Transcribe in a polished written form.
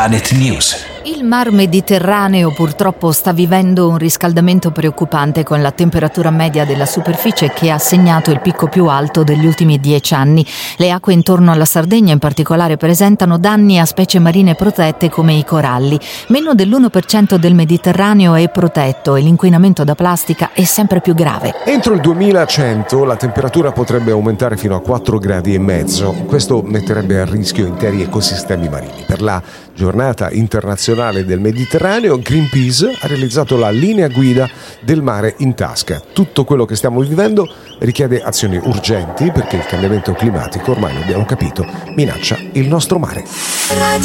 Planet News. Il Mar Mediterraneo purtroppo sta vivendo un riscaldamento preoccupante, con la temperatura media della superficie che ha segnato il picco più alto degli ultimi 10 anni. Le acque intorno alla Sardegna in particolare presentano danni a specie marine protette come i coralli. Meno dell'1% del Mediterraneo è protetto e l'inquinamento da plastica è sempre più grave. Entro il 2100 la temperatura potrebbe aumentare fino a 4,5 gradi. Questo metterebbe a rischio interi ecosistemi marini. Per la giornata internazionale del Mediterraneo, Greenpeace ha realizzato la linea guida del mare in tasca. Tutto quello che stiamo vivendo richiede azioni urgenti, perché il cambiamento climatico, ormai lo abbiamo capito, minaccia il nostro mare.